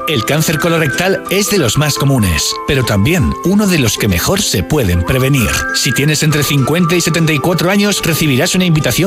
El cáncer colorectal es de los más comunes, pero también uno de los que mejor se pueden prevenir. Si tienes entre 50 y 74 años, recibirás una invitación